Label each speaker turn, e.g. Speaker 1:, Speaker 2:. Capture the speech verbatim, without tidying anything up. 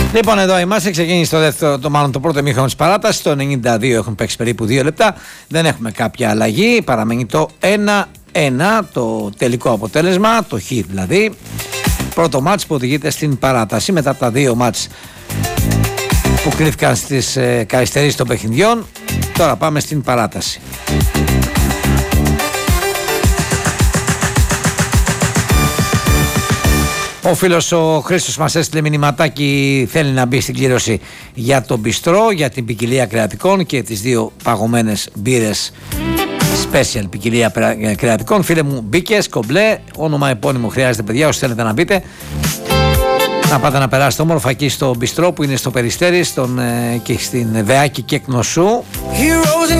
Speaker 1: Λοιπόν, εδώ είμαστε. Ξεκίνησε το, δεύτερο, το, μάλλον το πρώτο ημίχρονο της παράτασης. Το ενενήντα δύο έχουν παίξει περίπου δύο λεπτά. Δεν έχουμε κάποια αλλαγή. Παραμένει το ένα ένα το τελικό αποτέλεσμα, το χ δηλαδή. Πρώτο μάτς που οδηγείται στην παράταση μετά από τα δύο μάτς που κρύφηκαν στις ε, καθυστερήσεις των παιχνιδιών. Τώρα πάμε στην παράταση. Ο φίλος ο Χρήστος μας έστειλε μηνυματάκι, θέλει να μπει στην κλήρωση για τον μπιστρό, για την ποικιλία κρεατικών και τις δύο παγωμένες μπύρες special ποικιλία κρεατικών. Φίλε μου, μπήκες, κομπλέ, όνομα επώνυμο χρειάζεται παιδιά, όσοι θέλετε να μπείτε. Να πάτε να περάσετε όμορφα εκεί στο μπιστρό που είναι στο Περιστέρι στον, ε, και στην Βεάκη και Κνωσού.